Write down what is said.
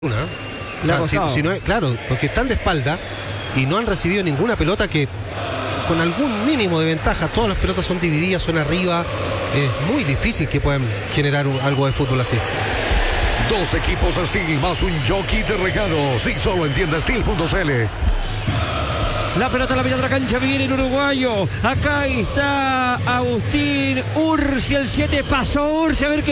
Una. O sea, si no es, claro, porque están de espalda y no han recibido ninguna pelota que con algún mínimo de ventaja. Todas las pelotas son divididas, son arriba. Es muy difícil que puedan generar algo de fútbol así. Dos equipos Steel más un jockey de regalo. Sí, solo en tienda Steel.cl. La pelota a la mitad de la cancha, viene el uruguayo. Acá está Agustín Ursi, el 7. Pasó Ursi, a ver qué